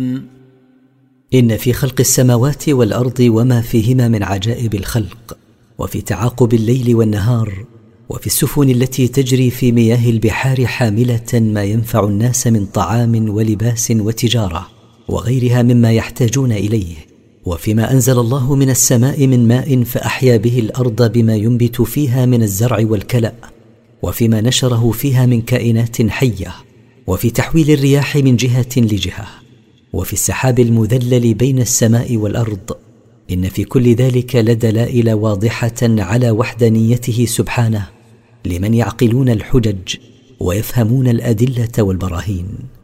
يعقلون. إن في خلق السماوات والأرض وما فيهما من عجائب الخلق، وفي تعاقب الليل والنهار، وفي السفن التي تجري في مياه البحار حاملة ما ينفع الناس من طعام ولباس وتجارة وغيرها مما يحتاجون إليه، وفيما أنزل الله من السماء من ماء فأحيا به الأرض بما ينبت فيها من الزرع والكلأ، وفيما نشره فيها من كائنات حية، وفي تحويل الرياح من جهة لجهة، وفي السحاب المذلل بين السماء والأرض. إن في كل ذلك لدلائل واضحة على وحدانيته سبحانه لمن يعقلون الحجج ويفهمون الأدلة والبراهين.